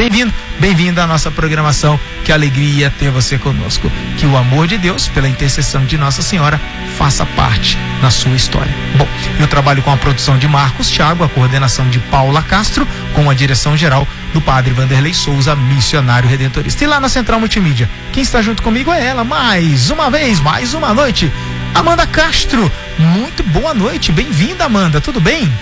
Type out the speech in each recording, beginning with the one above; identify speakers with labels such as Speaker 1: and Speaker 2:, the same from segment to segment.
Speaker 1: bem-vindo, bem-vinda à nossa programação. Que alegria ter você conosco. Que o amor de Deus, pela intercessão de Nossa Senhora, faça parte da sua história. Bom, eu trabalho com a produção de Marcos Thiago, a coordenação de Paula Castro, com a direção geral do Padre Vanderlei Souza, missionário redentorista. E lá na Central Multimídia, quem está junto comigo é ela, mais uma vez, mais uma noite, Amanda Castro. Muito boa noite, bem-vinda, Amanda, tudo bem?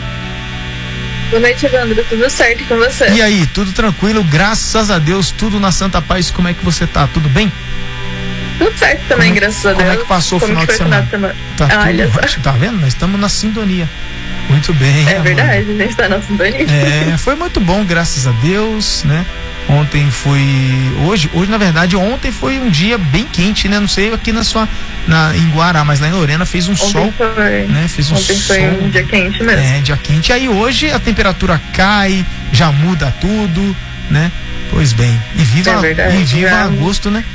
Speaker 2: Boa noite, Evandro, tudo certo com você?
Speaker 1: E aí, tudo tranquilo, graças a Deus, tudo na Santa Paz. Como é que você tá? Tudo bem?
Speaker 2: Tudo certo também, graças a Deus.
Speaker 1: Como é que passou o final de semana? Tá tudo ótimo, tá vendo? Nós estamos na sintonia. Muito bem.
Speaker 2: É verdade, a gente está na sintonia.
Speaker 1: Foi muito bom, graças a Deus, né? Ontem hoje na verdade, ontem foi um dia bem quente, né? Não sei aqui em Guará, mas lá em Lorena fez um sol, né?
Speaker 2: Ontem foi um dia quente mesmo.
Speaker 1: Dia quente. Aí hoje a temperatura cai, já muda tudo, né? Pois bem. E viva agosto, né?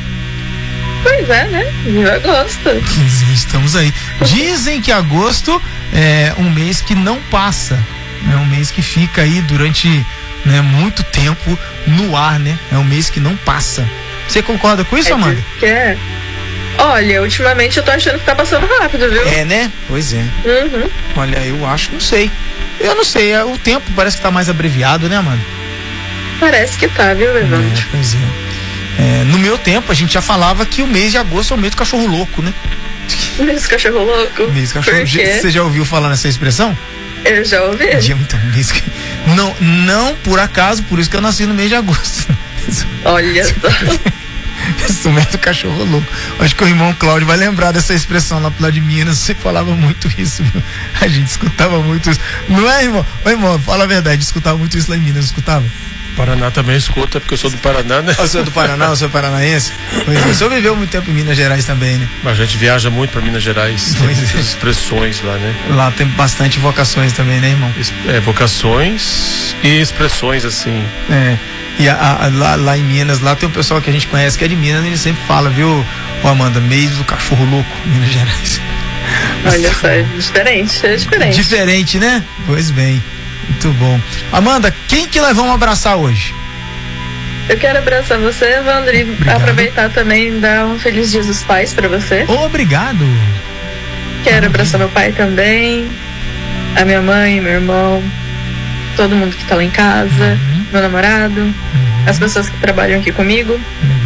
Speaker 2: Pois é, né? Viva agosto.
Speaker 1: Estamos aí. Dizem que agosto é um mês que não passa, né? Um mês que fica aí durante, né, muito tempo no ar, né? É um mês que não passa. Você concorda com isso, Amanda?
Speaker 2: Olha, ultimamente eu tô achando que tá passando rápido, viu?
Speaker 1: É, né? Pois é.
Speaker 2: Uhum.
Speaker 1: Olha, eu acho, não sei. Eu não sei, o tempo parece que tá mais abreviado, né, Amanda?
Speaker 2: Parece que tá, viu, Evandro?
Speaker 1: Pois é. No meu tempo, a gente já falava que o mês de agosto é o mês do cachorro louco, né?
Speaker 2: Mês do cachorro louco?
Speaker 1: Mês do cachorro. Você já ouviu falar nessa expressão?
Speaker 2: Eu já ouvi.
Speaker 1: Então, não por acaso, por isso que eu nasci no mês de agosto.
Speaker 2: Olha só.
Speaker 1: Isso mesmo do cachorro louco. Acho que o irmão Cláudio vai lembrar dessa expressão lá pro lado de Minas. Você falava muito isso, viu? A gente escutava muito isso. Não é, irmão? Ô, irmão, fala a verdade, escutava muito isso lá em Minas, escutava?
Speaker 3: Paraná também escuta, porque eu sou do Paraná, né?
Speaker 1: O senhor é do Paraná, o senhor é paranaense? Pois é, o senhor viveu muito tempo em Minas Gerais também, né?
Speaker 3: Mas a gente viaja muito para Minas Gerais, tem muitas expressões lá, né?
Speaker 1: Lá tem bastante vocações também, né, irmão?
Speaker 3: Vocações e expressões, assim.
Speaker 1: E lá em Minas, lá tem um pessoal que a gente conhece que é de Minas, e ele sempre fala, viu, Amanda, mês do cachorro louco, Minas Gerais.
Speaker 2: Olha só, é diferente.
Speaker 1: Diferente, né? Pois bem. Muito bom. Amanda, quem que nós vamos abraçar hoje?
Speaker 2: Eu quero abraçar você, Evandro, e aproveitar também e dar um Feliz Dia dos Pais pra você.
Speaker 1: Obrigado.
Speaker 2: Quero abraçar meu pai também, a minha mãe, meu irmão, todo mundo que tá lá em casa, meu namorado, as pessoas que trabalham aqui comigo,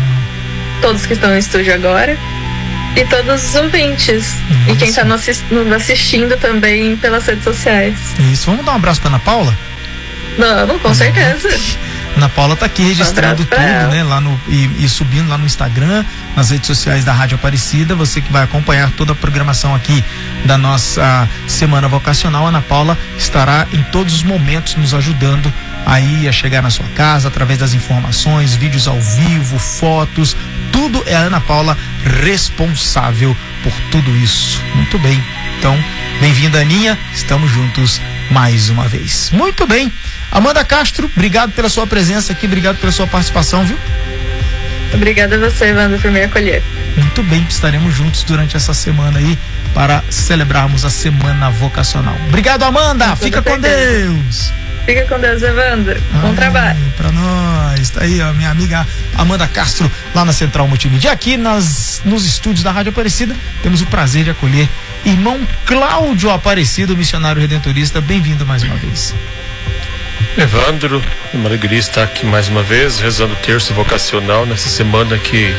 Speaker 2: todos que estão no estúdio agora e todos os ouvintes. E quem tá nos assistindo também pelas redes sociais.
Speaker 1: Isso, vamos dar um abraço pra Ana Paula?
Speaker 2: Vamos, com certeza.
Speaker 1: Ana Paula tá aqui registrando tudo, né? Lá e subindo lá no Instagram, nas redes sociais da Rádio Aparecida. Você que vai acompanhar toda a programação aqui da nossa Semana Vocacional, Ana Paula estará em todos os momentos nos ajudando aí a chegar na sua casa, através das informações, vídeos ao vivo, fotos, tudo é a Ana Paula responsável por tudo isso. Muito bem, então, bem-vinda, Aninha, estamos juntos mais uma vez. Muito bem, Amanda Castro, obrigado pela sua presença aqui, obrigado pela sua participação, viu?
Speaker 2: Obrigada a você, Evandro, por me acolher.
Speaker 1: Muito bem, estaremos juntos durante essa semana aí para celebrarmos a Semana Vocacional. Obrigado, Amanda, fica com Deus.
Speaker 2: Fica com Deus, Evandro. Bom trabalho.
Speaker 1: Pra nós. Tá aí, ó, minha amiga Amanda Castro, lá na Central Multimídia. Aqui nos estúdios da Rádio Aparecida, temos o prazer de acolher irmão Cláudio Aparecido, missionário redentorista. Bem-vindo mais uma vez.
Speaker 3: Evandro, é uma alegria estar aqui mais uma vez, rezando o terço vocacional nessa semana que...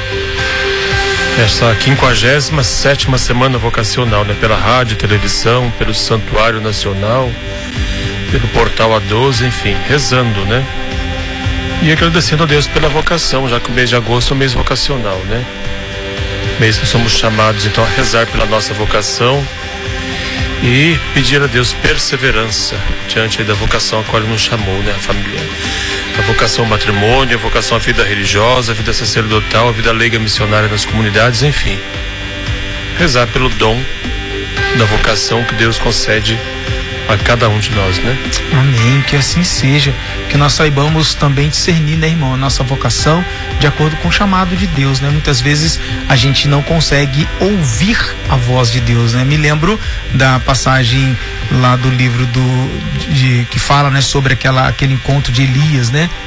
Speaker 3: Essa 57ª Semana Vocacional, né? Pela rádio, televisão, pelo Santuário Nacional, pelo Portal A12, enfim, rezando, né? E agradecendo a Deus pela vocação, já que o mês de agosto é o mês vocacional, né? Mês que somos chamados, então, a rezar pela nossa vocação e pedir a Deus perseverança diante aí da vocação a qual Ele nos chamou, né? A família. A vocação ao matrimônio, a vocação à vida religiosa, a vida sacerdotal, a vida leiga missionária nas comunidades, enfim. Rezar pelo dom da vocação que Deus concede a cada um de nós, né?
Speaker 1: Amém, que assim seja, que nós saibamos também discernir, né, irmão, a nossa vocação de acordo com o chamado de Deus, né? Muitas vezes a gente não consegue ouvir a voz de Deus, né? Me lembro da passagem lá do livro que fala, né, sobre aquele encontro de Elias, né?